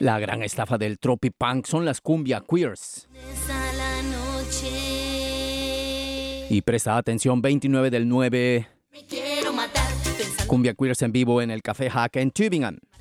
La gran estafa del tropipunk son las cumbia queers. Y presta atención, 29 del 9, cumbia queers en vivo en el Café Hack en Tübingen.